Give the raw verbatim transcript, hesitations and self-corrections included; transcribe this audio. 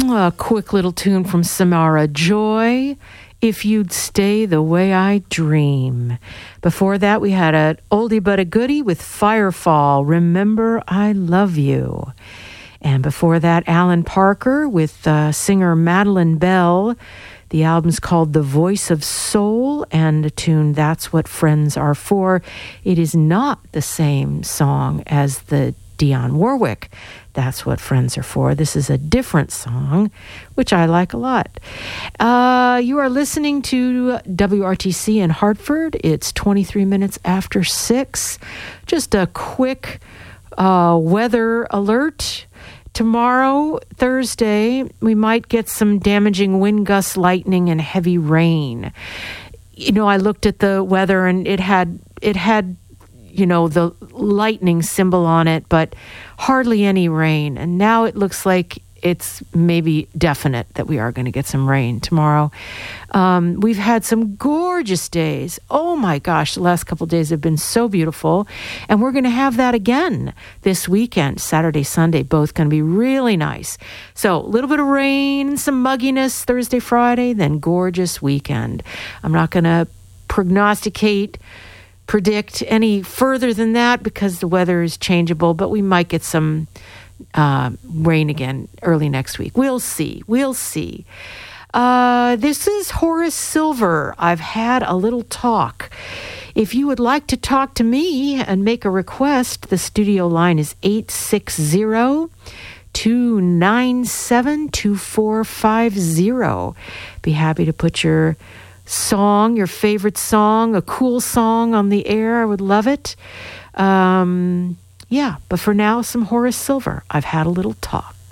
A quick little tune from Samara Joy, If You'd Stay the Way I Dream. Before that, we had an oldie but a goodie with Firefall, Remember I Love You. And before that, Alan Parker with uh, singer Madeline Bell. The album's called The Voice of Soul, and the tune That's What Friends Are For. It is not the same song as the Dionne Warwick That's What Friends Are For. This is a different song, which I like a lot. Uh, you are listening to W R T C in Hartford. It's twenty-three minutes after six. Just a quick uh, weather alert. Tomorrow, Thursday, we might get some damaging wind gusts, lightning, and heavy rain. You know, I looked at the weather and it had it had you know, the lightning symbol on it, but hardly any rain. And now it looks like it's maybe definite that we are going to get some rain tomorrow. Um, we've had some gorgeous days. Oh my gosh, the last couple of days have been so beautiful. And we're going to have that again this weekend, Saturday, Sunday, both going to be really nice. So a little bit of rain, some mugginess Thursday, Friday, then gorgeous weekend. I'm not going to prognosticate predict any further than that because the weather is changeable, but we might get some uh, rain again early next week. We'll see. We'll see. Uh, this is Horace Silver. I've had a little talk. If you would like to talk to me and make a request, the studio line is eight six zero, two nine seven, two four five zero. Be happy to put your song, your favorite song, a cool song on the air. I would love it. Um, yeah, but for now, some Horace Silver. I've had a little talk.